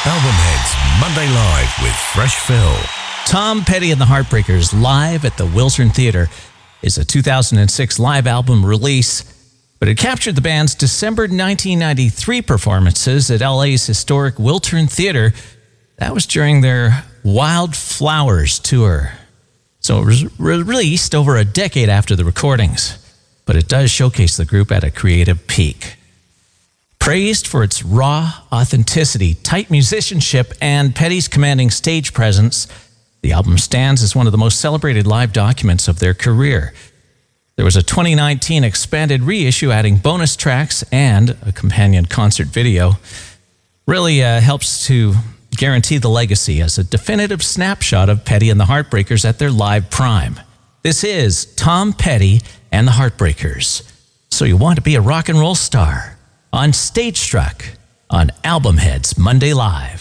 Albumheads Monday Live with Fresh Phil. Tom Petty and the Heartbreakers live at the Wiltern Theatre is a 2006 live album release, but it captured the band's December 1993 performances at LA's historic Wiltern Theatre. That was during their Wildflowers tour. So it was released over a decade after the recordings, but it does showcase the group at a creative peak. Praised for its raw authenticity, tight musicianship, and Petty's commanding stage presence, the album stands as one of the most celebrated live documents of their career. There was a 2019 expanded reissue adding bonus tracks and a companion concert video. Really helps to guarantee the legacy as a definitive snapshot of Petty and the Heartbreakers at their live prime. This is Tom Petty and the Heartbreakers. So you want to be a rock and roll star? On Stage Struck on Albumheads Monday Live.